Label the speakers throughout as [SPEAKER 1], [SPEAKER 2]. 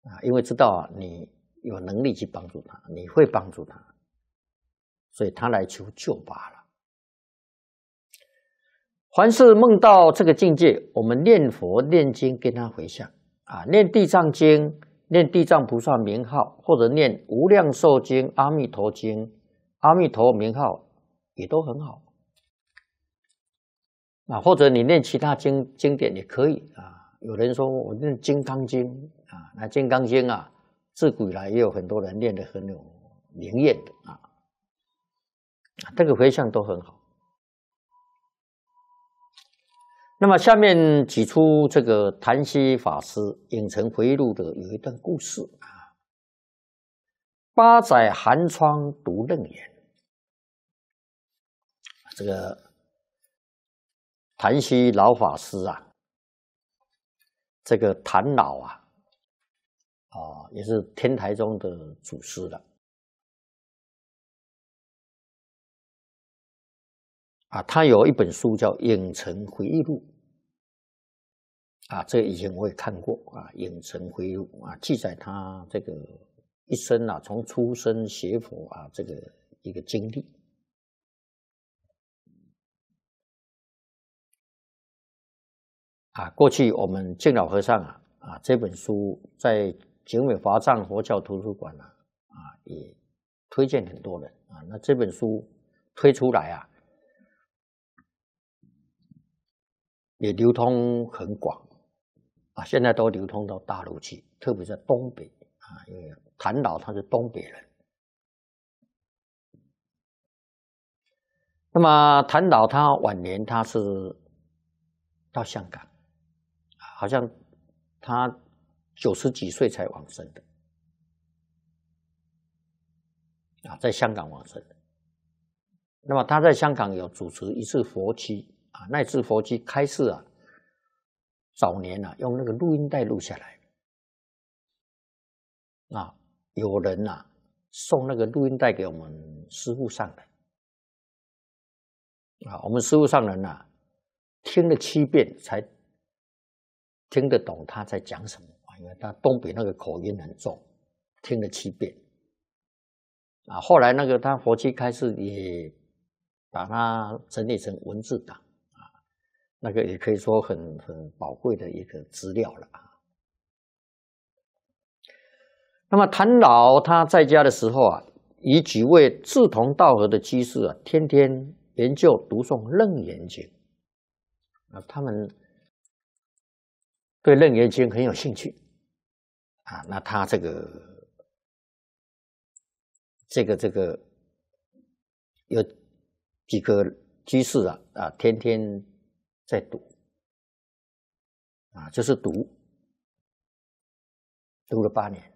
[SPEAKER 1] 因为知道啊你有能力去帮助他，你会帮助他，所以他来求救罢了。凡是梦到这个境界，我们念佛念经跟他回向念地藏经，念地藏菩萨名号，或者念无量寿经、阿弥陀经、阿弥陀名号也都很好或者你念其他经典也可以有人说我念金刚经那金刚经自古以来也有很多人念得很有灵验的这个回向都很好。那么下面举出这个谭溪法师《影城回忆录》的有一段故事八载寒窗读楞严。这个谭溪老法师这个谭老也是天台宗的祖师了他有一本书叫《影城回忆录》这以前我也看过《影城回忆录》记载他这个一生从出生学佛这个一个经历过去我们净老和尚这本书在景美华藏佛教图书馆也推荐很多人那这本书推出来也流通很广现在都流通到大陆去，特别在东北因为谭老他是东北人。那么谭老他晚年他是到香港好像他90几岁才往生的在香港往生的。那么他在香港有主持一次佛期那次佛期开示早年用那个录音带录下来有人送那个录音带给我们师父上人我们师父上人听了7遍才听得懂他在讲什么因为他东北那个口音很重，听了7遍后来那个他佛期开示也把它整理成文字档那个也可以说很宝贵的一个资料了那么谭老他在家的时候以几位志同道合的居士天天研究读诵楞严经他们对楞严经很有兴趣那他这个有几个居士天天在读就是读了8年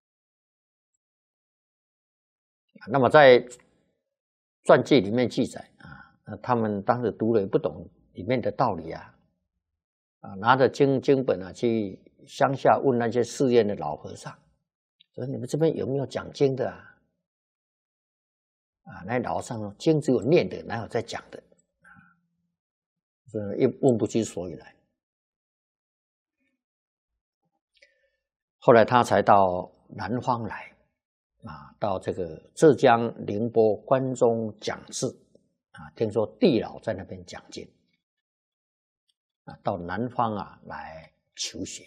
[SPEAKER 1] 那么在传记里面记载他们当时读了也不懂里面的道理拿着经本去乡下问那些寺院的老和尚说你们这边有没有讲经的那老和尚说经只有念的哪有在讲的也问不出所以来。后来他才到南方来到这个浙江宁波关中讲寺听说地老在那边讲经到南方来求学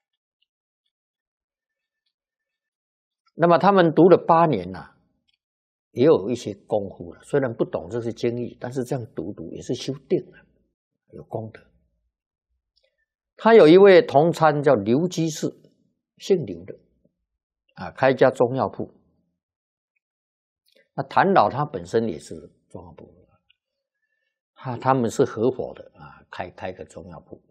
[SPEAKER 1] 那么他们读了8年也有一些功夫了，虽然不懂这些经义，但是这样读也是修定有功德。他有一位同参叫刘居士，姓刘的开一家中药铺。那谭老他本身也是中药铺他们是合伙的开个中药铺。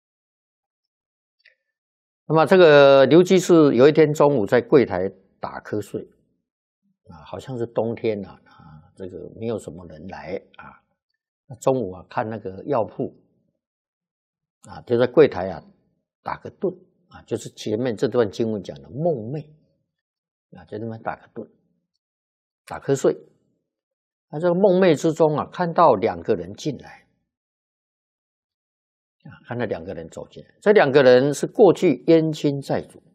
[SPEAKER 1] 那么这个刘居士有一天中午在柜台打瞌睡好像是冬天这个没有什么人来中午看那个药铺就在柜台打个盹就是前面这段经文讲的梦寐就这么打个盹打瞌睡这个梦寐之中看到2个人进来看到2个人走进来，这2个人是过去冤亲债主